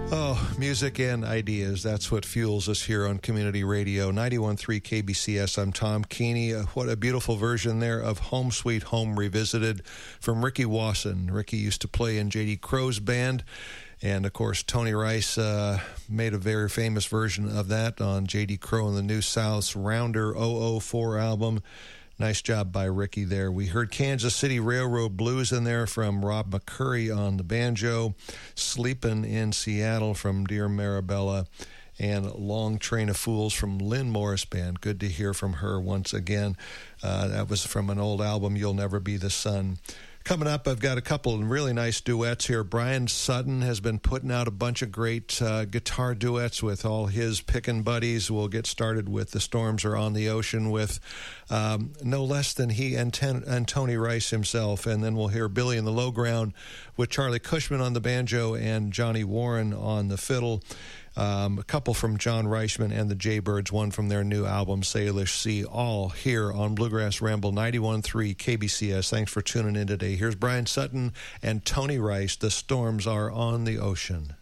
Oh, music and ideas. That's what fuels us here on Community Radio. 91.3 KBCS. I'm Tom Keeney. What a beautiful version there of Home Sweet Home Revisited from Ricky Wasson. Ricky used to play in J.D. Crow's band. And, of course, Tony Rice made a very famous version of that on J.D. Crow and the New South's Rounder 004 album. Nice job by Ricky there. We heard Kansas City Railroad Blues in there from Rob McCurry on the banjo, Sleepin' in Seattle from Dear Marabella, and Long Train of Fools from Lynn Morris Band. Good to hear from her once again. That was from an old album, You'll Never Be the Sun. Coming up, I've got a couple of really nice duets here. Brian Sutton has been putting out a bunch of great guitar duets with all his pickin' buddies. We'll get started with The Storms Are on the Ocean with no less than he and Tony Rice himself. And then we'll hear Billy in the Low Ground with Charlie Cushman on the banjo and Johnny Warren on the fiddle. A couple from John Reichman and the Jaybirds, one from their new album, Salish Sea, all here on Bluegrass Ramble 91.3 KBCS. Thanks for tuning in today. Here's Brian Sutton and Tony Rice. The Storms Are on the Ocean.